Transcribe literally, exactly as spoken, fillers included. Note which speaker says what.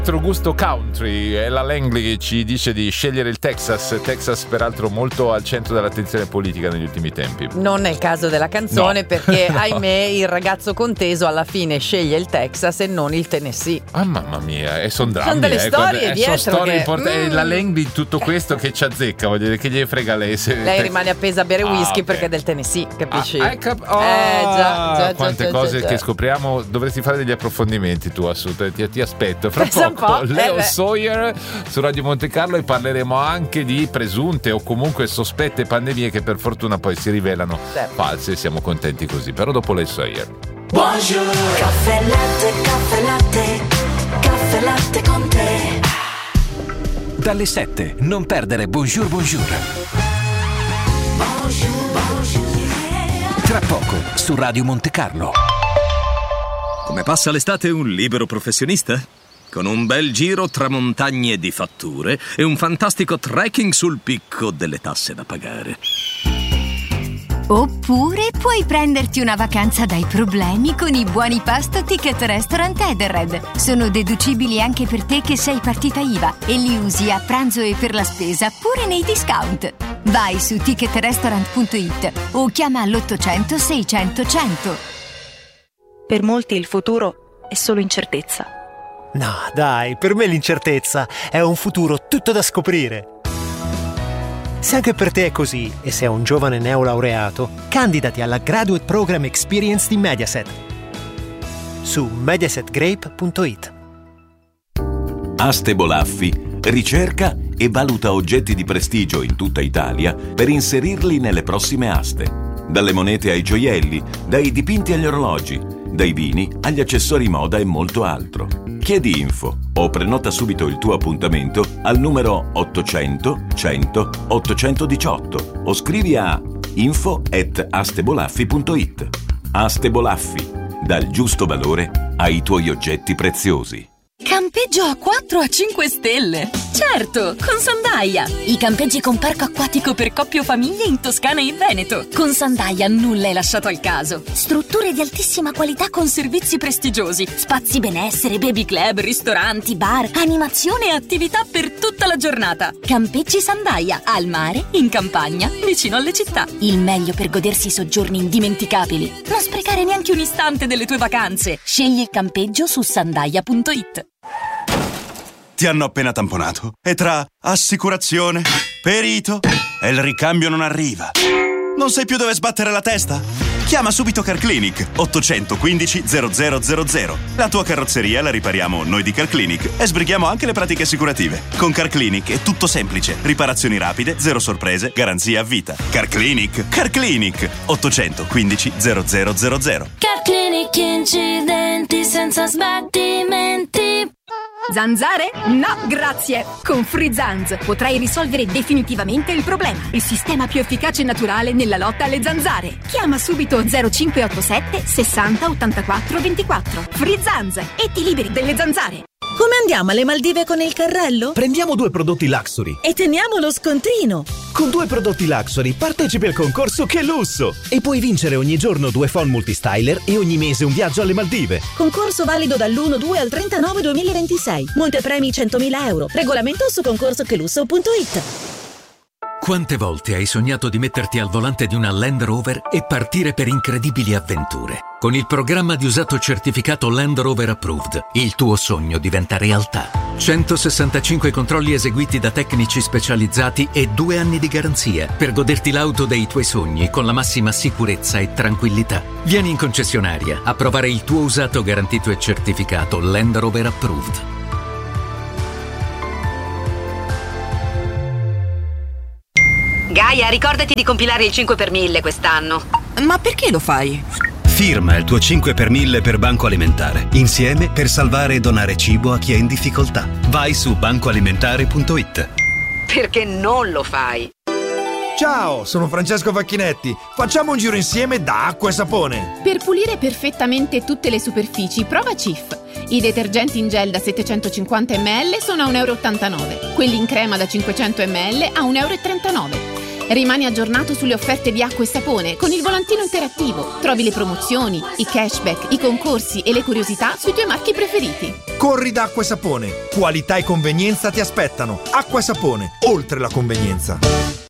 Speaker 1: Gusto country, è la Langley che ci dice di scegliere il Texas. Texas peraltro molto al centro dell'attenzione politica negli ultimi tempi.
Speaker 2: Non è il caso della canzone, no. Perché ahimè il ragazzo conteso alla fine sceglie il Texas e non il Tennessee.
Speaker 1: Ah mamma mia, e sono drammi.
Speaker 2: Sono delle
Speaker 1: eh,
Speaker 2: storie
Speaker 1: quando,
Speaker 2: dietro
Speaker 1: eh, sono storie
Speaker 2: che,
Speaker 1: importanti.
Speaker 2: mm.
Speaker 1: La Langley in tutto questo che ci azzecca, voglio dire, che gli frega lei se
Speaker 2: lei Tex... rimane appesa a bere whisky, ah, okay. Perché è del Tennessee, capisci?
Speaker 1: Ah, cap- oh,
Speaker 2: eh già, già
Speaker 1: quante
Speaker 2: già,
Speaker 1: cose
Speaker 2: già,
Speaker 1: che
Speaker 2: già.
Speaker 1: scopriamo. Dovresti fare degli approfondimenti tu, assolutamente. Ti, ti aspetto fra
Speaker 2: Pensa
Speaker 1: poco Leo
Speaker 2: eh
Speaker 1: Sawyer su Radio Monte Carlo, e parleremo anche di presunte o comunque sospette pandemie che per fortuna poi si rivelano sì. false. Siamo contenti così, però dopo Leo Sawyer.
Speaker 3: Buongiorno, caffè latte, caffè latte, caffè latte con te.
Speaker 4: Dalle sette non perdere Bonjour Bonjour.
Speaker 3: Bonjour, bonjour.
Speaker 4: Tra poco su Radio Monte Carlo.
Speaker 5: Come passa l'estate un libero professionista? Con un bel giro tra montagne di fatture e un fantastico trekking sul picco delle tasse da pagare.
Speaker 6: Oppure puoi prenderti una vacanza dai problemi con i buoni pasto Ticket Restaurant Edenred. Sono deducibili anche per te che sei partita I V A e li usi a pranzo e per la spesa pure nei discount. Vai su ticket restaurant punto it o chiama all'ottocento seicento cento.
Speaker 7: Per molti il futuro è solo incertezza.
Speaker 8: No, dai, per me l'incertezza è un futuro tutto da scoprire. Se anche per te è così e sei un giovane neolaureato, candidati alla Graduate Program Experience di Mediaset su mediaset grape punto it.
Speaker 9: Aste Bolaffi ricerca e valuta oggetti di prestigio in tutta Italia per inserirli nelle prossime aste. Dalle monete ai gioielli, dai dipinti agli orologi, dai vini agli accessori moda e molto altro. Chiedi info o prenota subito il tuo appuntamento al numero ottocento cento ottocentodiciotto o scrivi a info at astebolaffi punto it. Aste Bolaffi, dal giusto valore ai tuoi oggetti preziosi.
Speaker 10: Campeggio a quattro a cinque stelle! Certo, con Sandaia! I campeggi con parco acquatico per coppie o famiglie in Toscana e in Veneto. Con Sandaia nulla è lasciato al caso. Strutture di altissima qualità con servizi prestigiosi, spazi benessere, baby club, ristoranti, bar, animazione e attività per tutta la giornata. Campeggi Sandaia, al mare, in campagna, vicino alle città. Il meglio per godersi i soggiorni indimenticabili. Non sprecare neanche un istante delle tue vacanze. Scegli il campeggio su sandaia punto it.
Speaker 11: Ti hanno appena tamponato e tra assicurazione, perito e il ricambio non arriva. Non sai più dove sbattere la testa? Chiama subito Carclinic ottocentoquindici zero zero zero zero. La tua carrozzeria la ripariamo noi di Carclinic e sbrighiamo anche le pratiche assicurative. Con Carclinic è tutto semplice. Riparazioni rapide, zero sorprese, garanzia a vita. Carclinic, Carclinic ottocentoquindici zero zero zero zero.
Speaker 12: Carclinic, incidenti senza sbattimenti.
Speaker 13: Zanzare? No, grazie! Con Free Zanz potrai risolvere definitivamente il problema. Il sistema più efficace e naturale nella lotta alle zanzare. Chiama subito zero cinque otto sette sessanta ottantaquattro ventiquattro. Free Zanz e ti liberi delle zanzare.
Speaker 14: Come andiamo alle Maldive con il carrello?
Speaker 15: Prendiamo due prodotti Luxury
Speaker 14: e teniamo lo scontrino.
Speaker 15: Con due prodotti Luxury partecipi al concorso Che Lusso e puoi vincere ogni giorno due phon multistyler e ogni mese un viaggio alle Maldive.
Speaker 14: Concorso valido dall'uno due al trentanove duemilaventisei. Montepremi centomila euro. Regolamento su concorso che lusso punto it.
Speaker 4: Quante volte hai sognato di metterti al volante di una Land Rover e partire per incredibili avventure? Con il programma di usato certificato Land Rover Approved, il tuo sogno diventa realtà. centosessantacinque controlli eseguiti da tecnici specializzati e due anni di garanzia per goderti l'auto dei tuoi sogni con la massima sicurezza e tranquillità. Vieni in concessionaria a provare il tuo usato garantito e certificato Land Rover Approved.
Speaker 16: Gaia, ricordati di compilare il cinque per mille quest'anno.
Speaker 10: Ma perché lo fai?
Speaker 17: Firma il tuo cinque per mille per Banco Alimentare. Insieme per salvare e donare cibo a chi è in difficoltà. Vai su banco alimentare punto it.
Speaker 16: Perché non lo fai?
Speaker 18: Ciao, sono Francesco Facchinetti. Facciamo un giro insieme da acqua e sapone.
Speaker 19: Per pulire perfettamente tutte le superfici, prova Cif. I detergenti in gel da settecentocinquanta millilitri sono a uno e ottantanove euro. Quelli in crema da cinquecento millilitri a uno e trentanove euro. Rimani aggiornato sulle offerte di acqua e sapone con il volantino interattivo. Trovi le promozioni, i cashback, i concorsi e le curiosità sui tuoi marchi preferiti.
Speaker 18: Corri da Acqua e Sapone. Qualità e convenienza ti aspettano. Acqua e Sapone, oltre la convenienza.